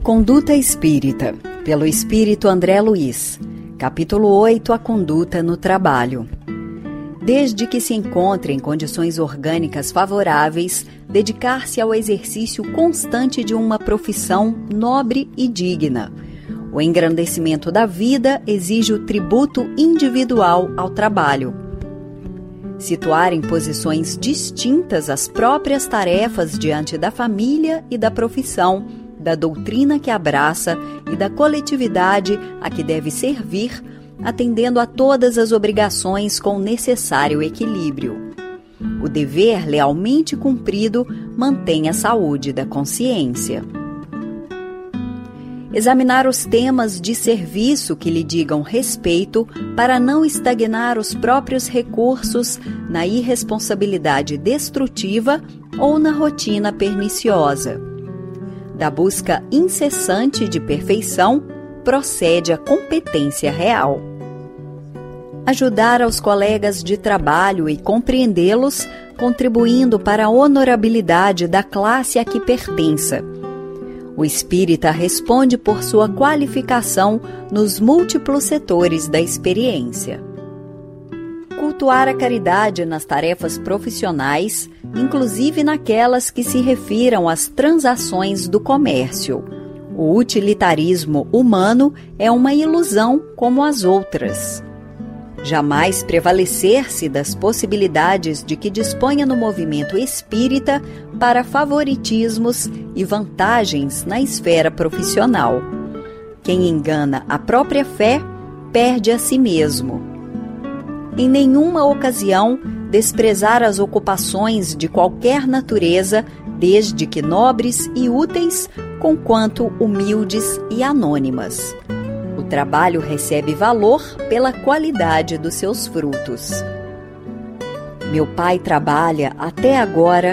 Conduta Espírita, pelo Espírito André Luiz. Capítulo 8. A conduta no trabalho. Desde que se encontre em condições orgânicas favoráveis, dedicar-se ao exercício constante de uma profissão nobre e digna. O engrandecimento da vida exige o tributo individual ao trabalho. Situar em posições distintas as próprias tarefas diante da família e da profissão, da doutrina que abraça e da coletividade a que deve servir, atendendo a todas as obrigações com necessário equilíbrio. O dever lealmente cumprido mantém a saúde da consciência. Examinar os temas de serviço que lhe digam respeito para não estagnar os próprios recursos na irresponsabilidade destrutiva ou na rotina perniciosa. Da busca incessante de perfeição, procede a competência real. Ajudar aos colegas de trabalho e compreendê-los, contribuindo para a honorabilidade da classe a que pertença. O espírita responde por sua qualificação nos múltiplos setores da experiência. Cultuar a caridade nas tarefas profissionais, inclusive naquelas que se refiram às transações do comércio. O utilitarismo humano é uma ilusão como as outras. Jamais prevalecer-se das possibilidades de que disponha no movimento espírita para favoritismos e vantagens na esfera profissional. Quem engana a própria fé, perde a si mesmo. Em nenhuma ocasião desprezar as ocupações de qualquer natureza, desde que nobres e úteis, conquanto humildes e anônimas. O trabalho recebe valor pela qualidade dos seus frutos. Meu pai trabalha até agora